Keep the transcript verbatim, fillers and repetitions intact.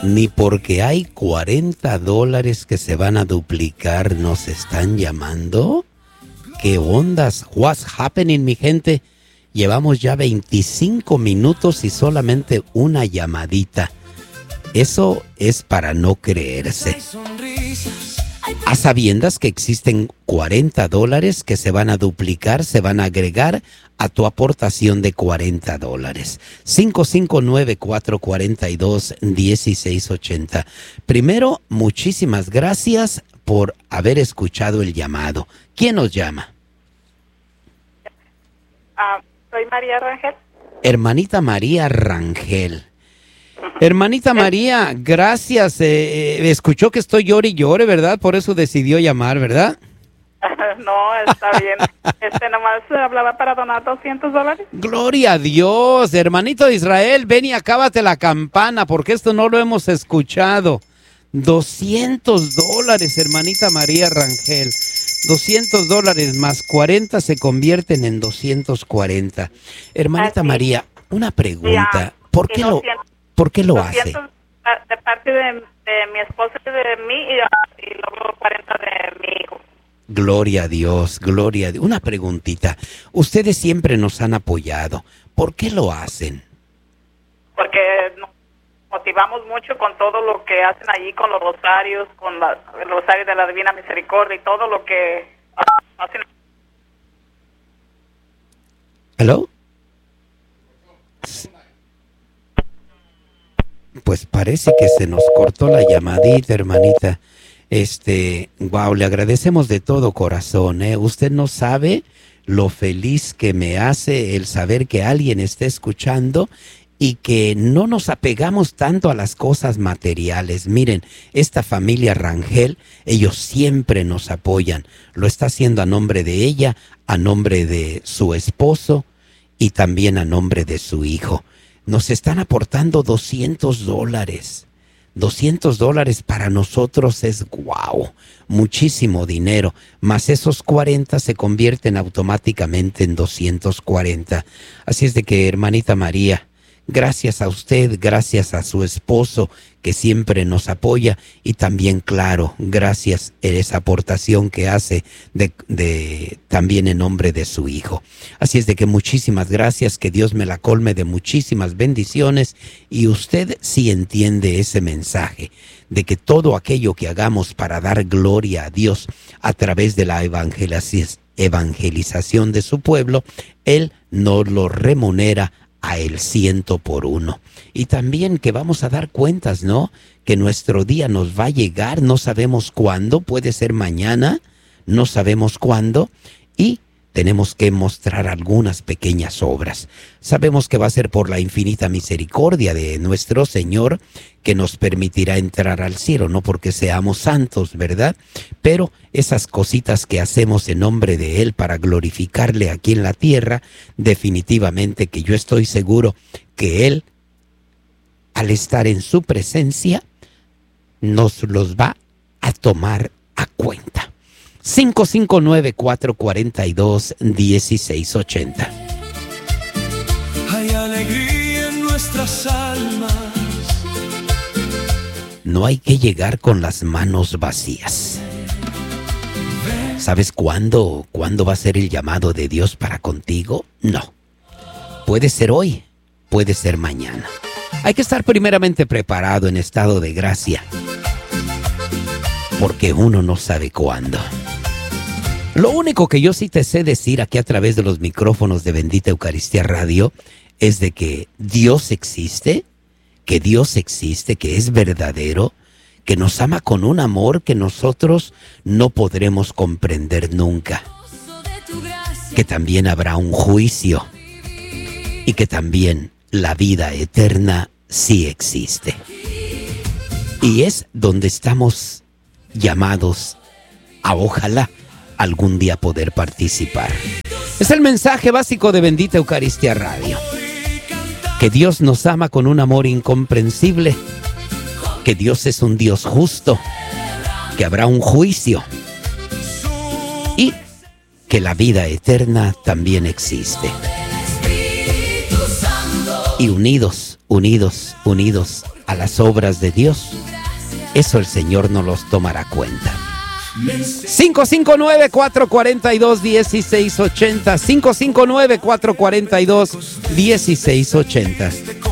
Ni porque hay cuarenta dólares que se van a duplicar nos están llamando. ¿Qué ondas? What's happening, mi gente? Llevamos ya veinticinco minutos y solamente una llamadita. Eso es para no creerse. A sabiendas que existen cuarenta dólares que se van a duplicar, se van a agregar a tu aportación de cuarenta dólares. cinco cinco nueve, cuatro cuatro dos, uno seis ocho cero. Primero, muchísimas gracias por haber escuchado el llamado. ¿Quién nos llama? Uh, soy María Rangel. Hermanita María Rangel. Hermanita María, gracias. Eh, eh, escuchó que estoy llore y llore, ¿verdad? Por eso decidió llamar, ¿verdad? No, está bien. Este nomás hablaba para donar doscientos dólares. Gloria a Dios, hermanito de Israel, ven y acábate la campana, porque esto no lo hemos escuchado. doscientos dólares, hermanita María Rangel. doscientos dólares más cuarenta se convierten en doscientos cuarenta. Hermanita Así. María, una pregunta. Ya. ¿Por qué lo, ¿por qué lo hace? De parte de, de mi esposa y de mí y, y luego cuarenta de mi hijo. Gloria a Dios, gloria a Dios. Una preguntita. Ustedes siempre nos han apoyado. ¿Por qué lo hacen? Porque nos motivamos mucho con todo lo que hacen allí, con los rosarios, con la, el rosario de la Divina Misericordia y todo lo que hacen. ¿Hello? Pues parece que se nos cortó la llamadita, hermanita. Este, wow, le agradecemos de todo corazón, ¿eh? Usted no sabe lo feliz que me hace el saber que alguien está escuchando y que no nos apegamos tanto a las cosas materiales. Miren, esta familia Rangel, ellos siempre nos apoyan. Lo está haciendo a nombre de ella, a nombre de su esposo y también a nombre de su hijo. Nos están aportando doscientos dólares. doscientos dólares para nosotros es guau, muchísimo dinero, más esos cuarenta se convierten automáticamente en doscientos cuarenta. Así es de que, hermanita María, gracias a usted, gracias a su esposo que siempre nos apoya y también, claro, gracias a esa aportación que hace de, de, también en nombre de su hijo. Así es de que muchísimas gracias, que Dios me la colme de muchísimas bendiciones y usted sí entiende ese mensaje de que todo aquello que hagamos para dar gloria a Dios a través de la evangelización de su pueblo, Él nos lo remunera a el ciento por uno. Y también que vamos a dar cuentas, ¿no? Que nuestro día nos va a llegar, no sabemos cuándo, puede ser mañana, no sabemos cuándo, y tenemos que mostrar algunas pequeñas obras. Sabemos que va a ser por la infinita misericordia de nuestro Señor que nos permitirá entrar al cielo, no porque seamos santos, ¿verdad? Pero esas cositas que hacemos en nombre de Él para glorificarle aquí en la tierra, definitivamente que yo estoy seguro que Él, al estar en su presencia, nos los va a tomar a cuenta. cinco cinco nueve, cuatro cuatro dos, uno seis ocho cero. Hay alegría en nuestras almas. No hay que llegar con las manos vacías. ¿Sabes cuándo, cuándo va a ser el llamado de Dios para contigo? No. Puede ser hoy, puede ser mañana. Hay que estar primeramente preparado en estado de gracia, porque uno no sabe cuándo. Lo único que yo sí te sé decir aquí a través de los micrófonos de Bendita Eucaristía Radio es de que Dios existe, que Dios existe, que es verdadero, que nos ama con un amor que nosotros no podremos comprender nunca, que también habrá un juicio y que también la vida eterna sí existe. Y es donde estamos llamados a, ojalá, algún día poder participar. Es el mensaje básico de Bendita Eucaristía Radio. Que Dios nos ama con un amor incomprensible, que Dios es un Dios justo, que habrá un juicio y que la vida eterna también existe. Y unidos, unidos, unidos a a las obras de Dios, eso el Señor no los tomará cuenta. cinco cinco nueve, cuatro cuatro dos, uno seis ocho cero cinco cinco nueve, cuatro cuatro dos, uno seis ocho cero